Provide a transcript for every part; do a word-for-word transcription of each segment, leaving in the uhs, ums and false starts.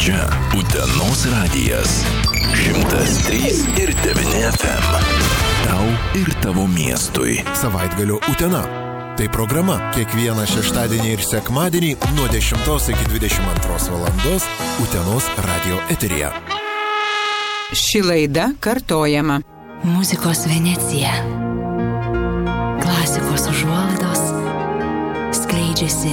Čia Utenos radijas. šimtas trys ir devyni F M. Tau ir tavo miestui. Savaitgalio Utena. Tai programa kiekvieną šeštadienį ir sekmadienį nuo dešimtos iki dvidešimt antros valandos Utenos radio eteryje. Ši laida kartojama. Muzikos Venecija. Klasikos užuolaidos skleidžiasi.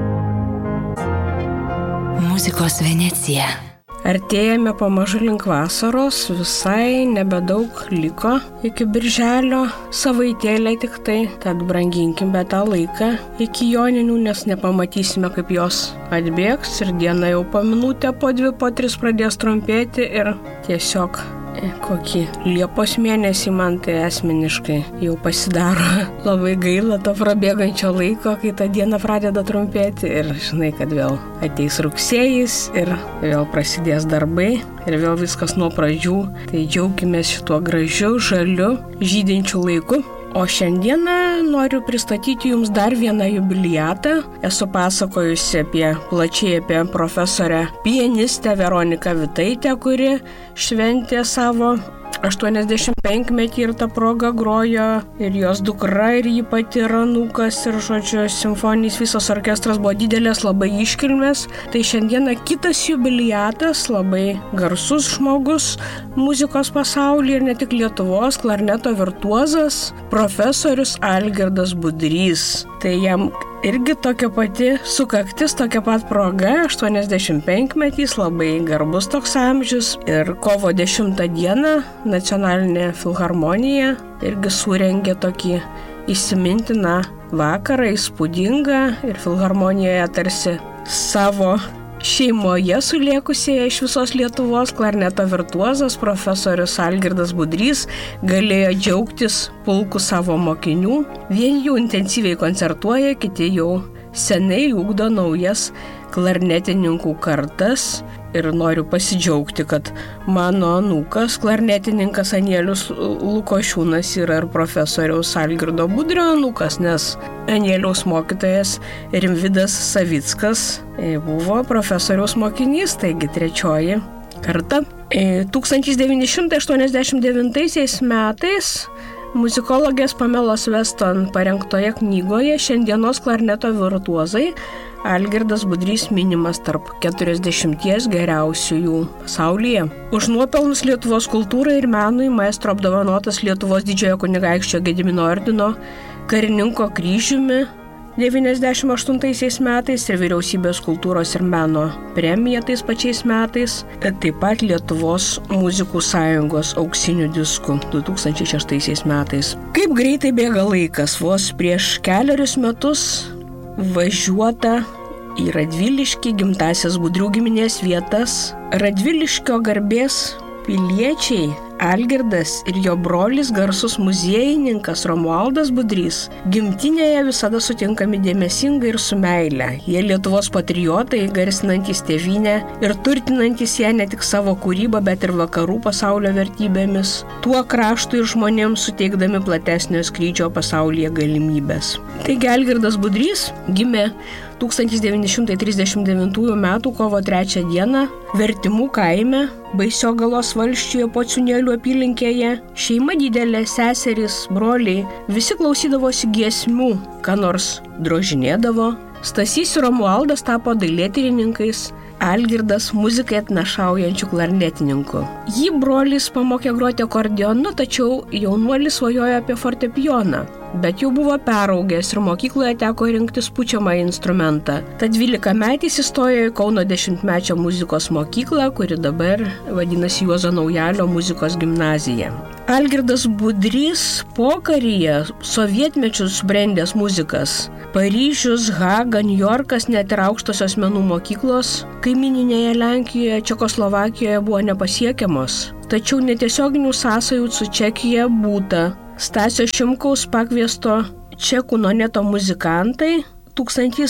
Muzikos Venecija. Artėjame pamažu link vasaros, visai nebedaug liko iki birželio, savaitėlė tik tai, tad branginkime tą laiką iki joninių, nes nepamatysime, kaip jos atbėgs ir diena jau po minutę, po dvi, po tris pradės trumpėti ir tiesiog kokį Liepos mėnesį man tai asmeniškai jau pasidaro labai gaila to prabėgančio laiko, kai ta diena pradeda trumpėti ir žinai, kad vėl ateis rugsėjis ir vėl prasidės darbai ir vėl viskas nuo pradžių. Tai džiaukimės šituo gražiu, žaliu, žydinčiu laiku. O šiandieną noriu pristatyti jums dar vieną jubiliatą. Esu pasakojusi apie, plačiai apie profesorę pianistę Veroniką Vitaitę, kuri šventė savo aštuoniasdešimt penkmetį ir tą progą grojo ir jos dukra, ir ji pati ir anūkas, ir žodžiu, simfoninis visas orkestras buvo didelės, labai iškilmės. Tai šiandieną kitas jubiliatas, labai garsus žmogus muzikos pasaulyje ir ne tik Lietuvos, klarneto virtuozas, profesorius Algirdas Budrys. Tai jam irgi tokia pati sukaktis, tokia pat proga, aštuoniasdešimt penkmetys, labai garbus toks amžius. Ir kovo dešimtą dieną Nacionalinė filharmonija irgi surengė tokį įsimintiną vakarą, įspūdingą, ir filharmonijoje tarsi savo šeimoje suliekusėje iš visos Lietuvos klarneto virtuozas profesorius Algirdas Budrys galėjo džiaugtis pulku savo mokinių. Vieni jų intensyviai koncertuoja, kiti jau seniai ugdo naujas klarnetininkų kartas. Ir noriu pasidžiaugti, kad mano anūkas, klarnetininkas Anielius Lukošiūnas yra ir profesoriaus Algirdo Budrio anūkas, nes Anieliaus mokytojas Rimvydas Savickas buvo profesoriaus mokinys, taigi trečioji karta. tūkstantis devyni šimtai aštuoniasdešimt devintaisiais metais muzikologės Pamelos Weston parengtoje knygoje Šiandienos klarneto virtuozai Algirdas Budrys minimas tarp keturiasdešimties geriausiųjų pasaulyje. Už nuopelnus Lietuvos kultūrai ir menui maestro apdovanotas Lietuvos didžiojo kunigaikščio Gedimino ordino karininko kryžiumi devyniasdešimt aštuntaisiais metais ir vyriausybės kultūros ir meno premija tais pačiais metais, taip pat Lietuvos muzikų sąjungos auksinių diskų du tūkstančiai šeštaisiais metais. Kaip greitai bėga laikas, vos prieš keliarius metus važiuota į Radviliškį, gimtasias Budrių giminės vietas. Radviliškio garbės piliečiai Algirdas ir jo brolis, garsus muziejininkas Romualdas Budrys, gimtinėje visada sutinkami dėmesingai ir su meile. Jie Lietuvos patriotai, garsinantys tėvynę ir turtinantys ją ne tik savo kūrybą, bet ir vakarų pasaulio vertybėmis, tuo kraštui ir žmonėms suteikdami platesnio skrydžio pasaulyje galimybės. Taigi Algirdas Budrys gimė tūkstantis devyni šimtai trisdešimt devintųjų metų kovo trečią dieną Vertimų kaime, Baisiogalos valsčiuje Pociūnėlių apylinkėje. Šeima didelė, seserys, broliai, visi klausydavosi giesmių, ką nors drožinėdavo. Stasys ir Romualdas tapo dailėtyrininkais, Algirdas muzikai atnašaujančių klarnetininku. Jį brolis pamokė groti akordeonu, tačiau jaunuolis svajojo apie fortepijoną, bet jau buvo peraugęs ir mokykloje teko rinktis pučiamą instrumentą. Tad dvylikametis įstojo į Kauno dešimtmečio muzikos mokyklą, kuri dabar vadinasi Juozo Naujalio muzikos gimnazija. Algirdas Budrys pokaryje sovietmečius brendęs muzikas. Paryžius, Haga, Niujorkas, net ir aukštosios menų mokyklos kaimyninėje Lenkijoje, Čekoslovakijoje buvo nepasiekiamos. Tačiau netiesioginių sąsajų su Čekija būta. Stasio Šimkaus pakviesto čekų noneto muzikantai tūkstantis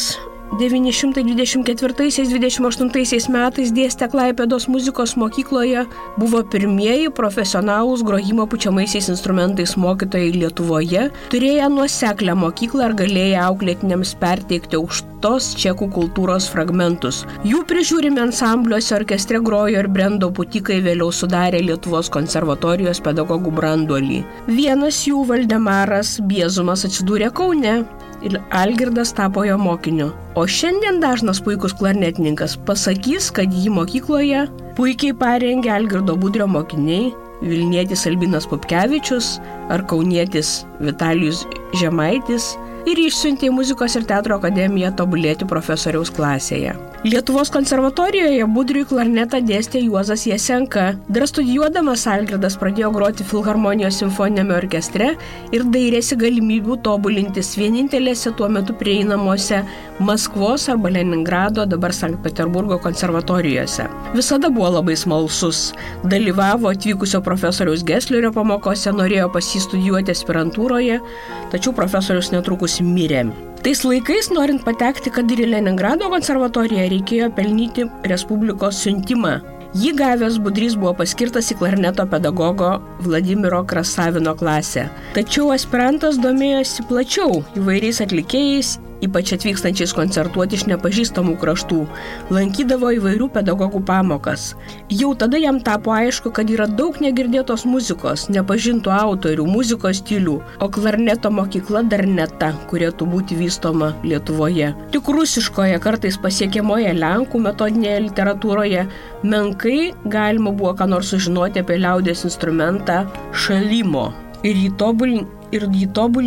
devyni šimtai dvidešimt ketvirtaisiais - dvidešimt aštuntaisiais metais dėstė Klaipėdos muzikos mokykloje, buvo pirmieji profesionalūs grojimo pučiamaisiais instrumentais mokytojai Lietuvoje, turėję nuoseklę mokyklą ir galėję auklėtiniams perteikti aukštos čekų kultūros fragmentus. Jų prižiūrimi ansambliuose orkestre grojo ir Brendo pūtikai, vėliau sudarė Lietuvos konservatorijos pedagogų branduolį. Vienas jų, Valdemaras Biezumas, atsidūrė Kaune ir Algirdas tapo jo mokiniu. O šiandien dažnas puikus klarnetininkas pasakys, kad jį mokykloje puikiai parengė Algirdo Budrio mokiniai, Vilnietis Albinas Popkevičius ar kaunietis Vitalijus Žemaitis, ir išsiuntė į Muzikos ir teatro akademiją tobulėti profesoriaus klasėje. Lietuvos konservatorijoje Budriui klarnetą dėstė Juozas Jasenka. Dar studijuodamas Algirdas pradėjo groti Filharmonijos simfoniniame orkestre ir dairėsi galimybių tobulintis vienintelėse tuo metu prieinamose Maskvos arba Leningrado, dabar Sankt Peterburgo konservatorijose. Visada buvo labai smalsus. Dalyvavo atvykusio profesoriaus Geslerio pamokose, norėjo pas jį studijuoti aspirantūroje, tačiau profesorius netrukus mirė. Tais laikais, norint patekti, kad ir į Leningrado konservatoriją, reikėjo pelnyti Respublikos siuntimą. Jį gavęs Budrys buvo paskirtas į klarneto pedagogo Vladimiro Krasavino klasę. Tačiau aspirantas domėjosi plačiau įvairiais atlikėjais, ypač atvykstančiais koncertuoti iš nepažįstamų kraštų, lankydavo įvairių pedagogų pamokas. Jau tada jam tapo aišku, kad yra daug negirdėtos muzikos, nepažintų autorių, muzikos stilių, o klarneto mokykla dar ne ta, kurėtų būti vystoma Lietuvoje. Tik rusiškoje, kartais pasiekiamoje lenkų metodinėje literatūroje menkai galima buvo ką nors sužinoti apie liaudies instrumentą šalimo ir jį tobulinti. ir jį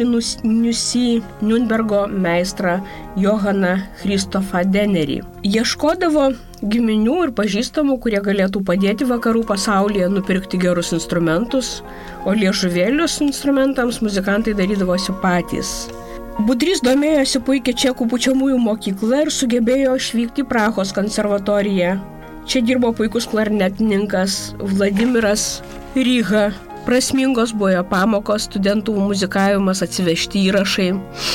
tobulinusi Niurnbergo meistrą Johaną Kristofą Denerį. Ieškodavo giminių ir pažįstamų, kurie galėtų padėti vakarų pasaulyje nupirkti gerus instrumentus, o liežuvėlius instrumentams muzikantai darydavosi patys. Budrys domėjosi puikia čekų pučiamųjų mokykla ir sugebėjo išvykti į Prahos konservatoriją. Čia dirbo puikus klarnetininkas Vladimiras Ryga. Prasmingos buvo jo pamokos, studentų muzikavimas, atsivežti įrašai.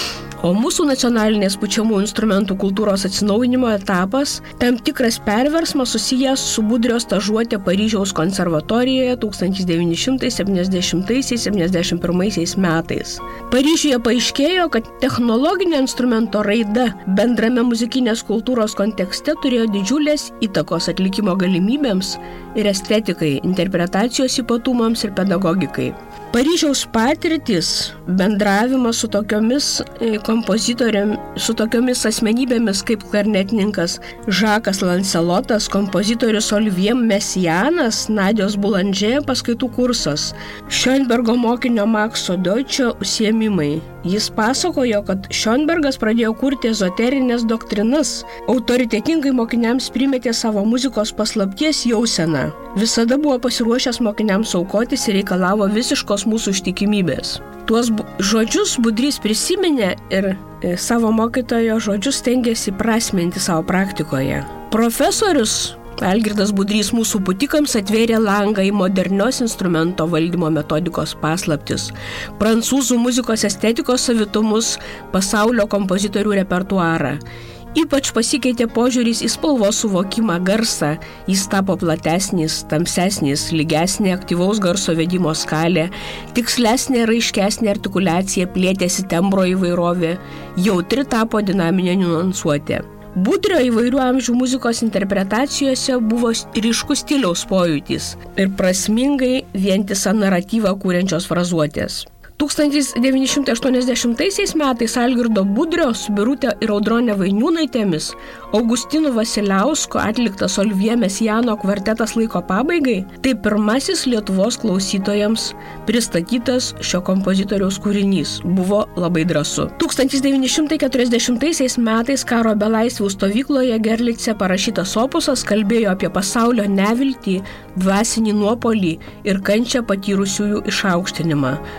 O mūsų nacionalinės pučiamų instrumentų kultūros atsinaujinimo etapas tam tikras perversmas susijęs su Budrio stažuotė Paryžiaus konservatorijoje tūkstantis devyni šimtai septyniasdešimtais septyniasdešimt pirmais metais. Paryžiuje paaiškėjo, kad technologinio instrumento raida bendrame muzikinės kultūros kontekste turėjo didžiulės įtakos atlikimo galimybėms ir estetikai, interpretacijos ypatumams ir pedagogikai. Paryžiaus patirtis, bendravimas su tokiomis kompozitoriams, su tokiomis asmenybėmis kaip klarnetininkas Žakas Lancelotas, kompozitorius Olivier Messianas, Nadios Boulanger paskaitų kursas, Schönbergo mokinio Makso Deutscho užsiėmimai. Jis pasakojo, kad Schönbergas pradėjo kurti ezoterinės doktrinas, autoritetingai mokiniams primetė savo muzikos paslapties jauseną. Visada buvo pasiruošęs mokiniams aukotis ir reikalavo visiškos mūsų ištikimybės. Tuos žodžius Budrys prisiminė ir savo mokytojo žodžius stengėsi prasminti savo praktikoje. Profesorius Algirdas Budrys mūsų pūtikams atvėrė langą į modernios instrumento valdymo metodikos paslaptis, prancūzų muzikos estetikos savitumus, pasaulio kompozitorių repertuarą. Ypač pasikeitė požiūris į spalvos suvokimą, garsą, jis tapo platesnis, tamsesnis, lygesnė aktyvaus garso vedimo skalė, tikslesnė ir aiškesnė artikuliacija, plėtėsi tembro įvairovė, jautri tapo dinaminė niuansuotė. Budrio įvairių amžių muzikos interpretacijose buvo ryškus stiliaus pojūtis ir prasmingai vientisą naratyvą kūrenčios frazuotės. tūkstantis devyni šimtai aštuoniasdešimtaisiais metais Algirdo Budrio su Birute ir Audronė Vainiūnaitėmis Augustinu Vasiliausku atliktas Olivier Messiano kvartetas laiko pabaigai, tai pirmasis Lietuvos klausytojams pristatytas šio kompozitoriaus kūrinys. Buvo labai drąsu. tūkstantis devyni šimtai keturiasdešimtaisiais metais karo belaisvių stovykloje Gerlice parašytas opusas kalbėjo apie pasaulio neviltį, dvasinį nuopolį ir kančią patyrusiųjų išaukštinimą. Sudėti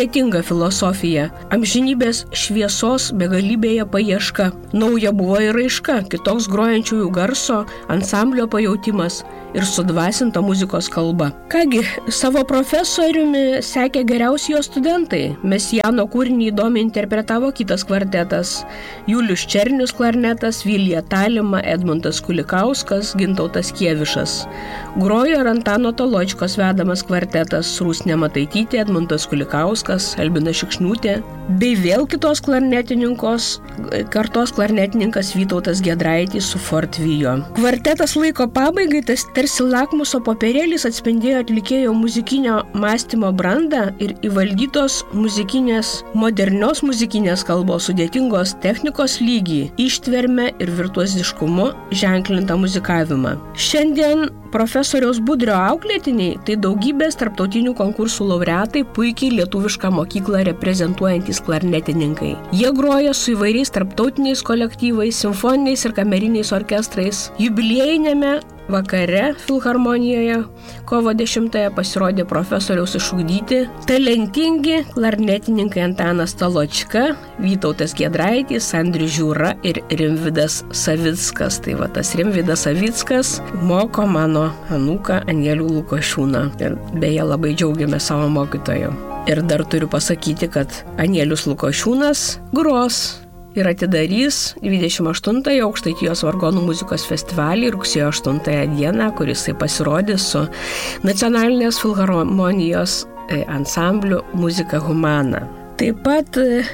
sudėtinga filosofija, amžinybės šviesos begalybėje paieška, nauja buvo ir raiška, kitoks grojančiųjų garso, ansamblio pajautimas ir sudvasinta muzikos kalba. Kągi, savo profesoriumi sekė geriausi jo studentai. Mesijano kūrinį įdomiai interpretavo kitas kvartetas. Julius Černius klarnetas, Vilija Talima, Edmundas Kulikauskas, Gintautas Kievišas. Grojo ir Antano Toločkos vedamas kvartetas, Rusnė Mataitytė, Edmundas Kulikauskas, Albina Šikšniūtė, bei vėl kitos klarnetininkos, kartos klarnetininkas Vytautas Giedraitis su Fortvijo. Kvartetas laiko pabaigai tas tarsi lakmuso popierėlis atspindėjo atlikėjo muzikinio mąstymo brandą ir įvaldytos muzikinės, modernios muzikinės kalbos sudėtingos technikos lygį, ištvermę ir virtuoziškumu ženklintą muzikavimą. Šiandien profesoriaus Budrio auklėtiniai tai daugybės tarptautinių konkursų laureatai, puikiai lietuvišką mokyklą reprezentuojantys klarnetininkai. Jie groja su įvairiais tarptautiniais kolektyvais, simfoniniais ir kameriniais orkestrais. Jubiliejinėme vakare Filharmonijoje kovo dešimtąją pasirodė profesoriaus išugdyti talentingi klarnetininkai Antanas Taločka, Vytautas Giedraitis, Andrius Žiūra ir Rimvydas Savickas. Tai va tas Rimvydas Savickas moko mano anūką Anielių Lukošiūną. Ir beje labai džiaugiamės savo mokytoju. Ir dar turiu pasakyti, kad Anielius Lukošiūnas gros ir atidarys dvidešimt aštuntąjį Aukštaitijos vargonų muzikos festivalį rugsėjo aštuntąją dieną, kuris pasirodys su Nacionalinės filharmonijos ansambliu Muzika Humana. Taip pat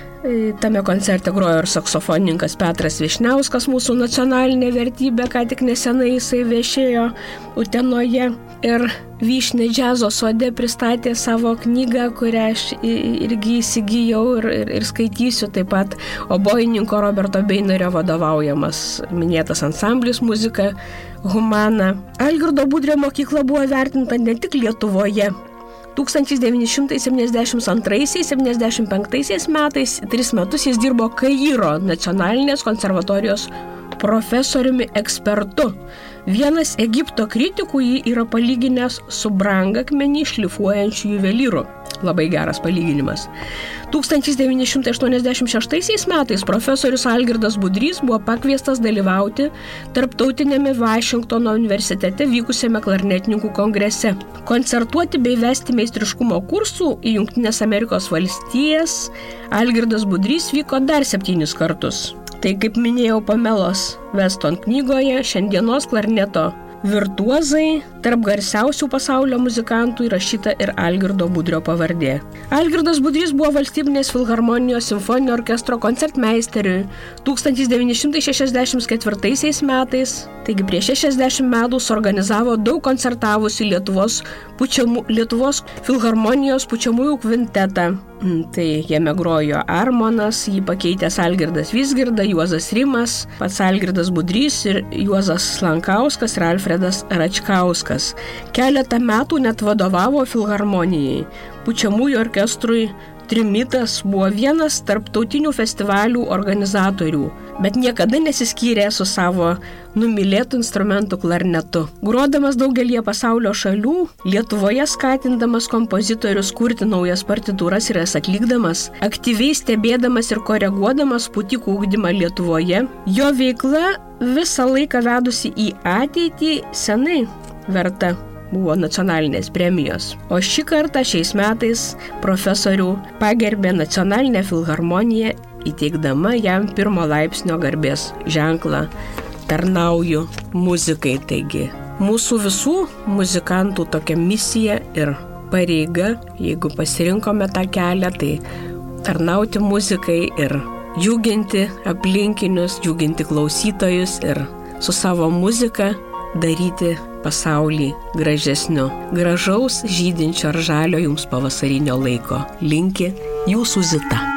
tame koncerte grojo ir saksofonininkas Petras Višniauskas, mūsų nacionalinė vertybė, ką tik nesenai jisai viešėjo Utenoje. Ir Vyšnė džiazo sode pristatė savo knygą, kurią aš irgi įsigijau ir, ir, ir skaitysiu. Taip pat obojininko Roberto Beinario vadovaujamas minėtas ansamblis Muzika Humana. Algirdo Budrio mokykla buvo vertinta ne tik Lietuvoje. tūkstantis devyni šimtai septyniasdešimt antraisiais - septyniasdešimt penktaisiais metais tris metus jis dirbo Kairo nacionalinės konservatorijos profesoriumi ekspertu. Vienas Egipto kritikų jį yra palyginęs su brangakmenį šlifuojančių juvelyrų. Labai geras palyginimas. tūkstantis devyni šimtai aštuoniasdešimt šeštaisiais metais profesorius Algirdas Budrys buvo pakviestas dalyvauti tarptautinėme Vašingtono universitete vykusiame klarnetininkų kongrese. Koncertuoti bei vesti meistriškumo kursų į Jungtines Amerikos valstijas Algirdas Budrys vyko dar septynis kartus. Tai, kaip minėjau, Pamelos Weston knygoje, šiandienos klarneto virtuozai, tarp garsiausių pasaulio muzikantų įrašyta ir Algirdo Budrio pavardė. Algirdas Budrys buvo Valstybinės filharmonijos simfoninio orkestro koncertmeisteriui tūkstantis devyni šimtai šešiasdešimt ketvirtaisiais metais, taigi prieš šešiasdešimt metų suorganizavo daug koncertavusi Lietuvos, pučiamų, Lietuvos filharmonijos pučiamųjų kvintetą. Tai jame grojo Armonas, jį pakeitęs Algirdas Vizgirda, Juozas Rimas, pats Algirdas Budrys ir Juozas Lankauskas ir Alfredas Račkauskas. Keletą metų net vadovavo filharmonijai. Pučiamųjų orkestrui Trimitas buvo vienas tarptautinių festivalių organizatorių, bet niekada nesiskyrė su savo numylėtų instrumentų klarnetu. Grodamas daugelie pasaulio šalių, Lietuvoje skatindamas kompozitorius kurti naujas partitūras ir jas atlikdamas, aktyviai stebėdamas ir koreguodamas pūtikų ugdymą Lietuvoje, jo veikla visą laiką vedusi į ateitį senai verta buvo nacionalinės premijos. O šį kartą šiais metais profesorių pagerbė Nacionalinė filharmonija, įteikdama jam pirmo laipsnio garbės ženklą Tarnauju muzikai. Taigi, mūsų visų muzikantų tokia misija ir pareiga, jeigu pasirinkome tą kelią, tai tarnauti muzikai ir džiuginti aplinkinius, džiuginti klausytojus ir su savo muzika daryti pasaulį gražesniu. Gražaus, žydinčio ar žalio jums pavasarinio laiko linki jūsų Zita.